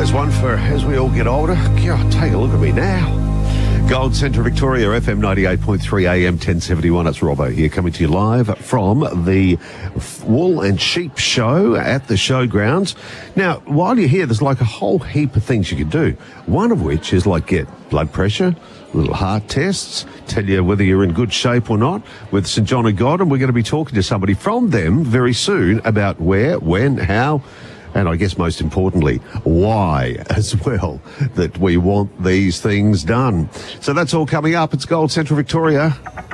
There's one for as we all get older. God, take a look at me now. Gold Centre Victoria, FM 98.3 AM 1071. It's Robbo here, coming to you live from the Wool and Sheep Show at the showgrounds. Now, while you're here, there's like a whole heap of things you can do. One of which is like get blood pressure, little heart tests, tell you whether you're in good shape or not with St John of God. And we're going to be talking to somebody from them very soon about where, when, how, and I guess most importantly, why as well, that we want these things done. So that's all coming up. It's Gold Central Victoria.